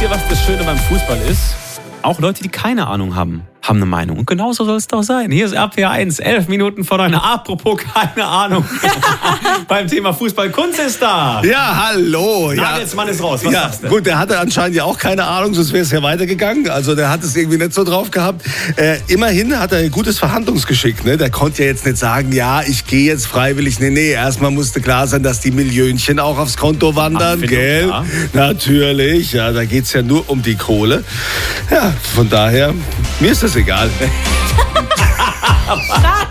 Wisst ihr, was das Schöne beim Fußball ist? Auch Leute, die keine Ahnung haben eine Meinung. Und genauso soll es doch sein. Hier ist RPR 1, 11 Minuten vor 9. Apropos keine Ahnung. Beim Thema Fußball. Kunz ist da. Ja, hallo. Nagelsmann ist raus. Was sagst du? Gut, der hatte anscheinend ja auch keine Ahnung, sonst wäre es ja weitergegangen. Also der hat es irgendwie nicht so drauf gehabt. Immerhin hat er ein gutes Verhandlungsgeschick. Ne? Der konnte ja jetzt nicht sagen, ja, ich gehe jetzt freiwillig. Nee, erstmal musste klar sein, dass die Millionchen auch aufs Konto wandern. Gell? Ja. Natürlich. Ja, da geht es ja nur um die Kohle. Ja, von daher, mir ist das egal.